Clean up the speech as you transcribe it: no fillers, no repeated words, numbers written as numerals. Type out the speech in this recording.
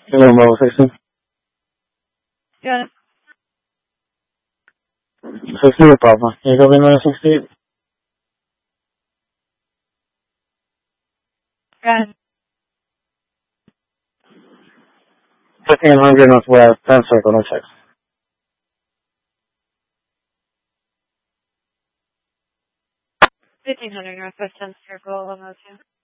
Hello, Mobile 16. Got it. 60 Papa. Can you go in 68? Got it. 1500 Northwest, 10 Circle, no checks. 1500 Northwest 10th Circle, 102.